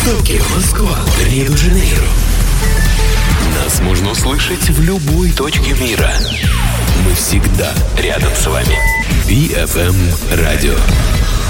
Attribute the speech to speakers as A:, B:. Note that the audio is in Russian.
A: Токио, Москва, Рио-де-Жанейро. Нас можно услышать в любой точке мира. Мы всегда рядом с вами. BFM Radio.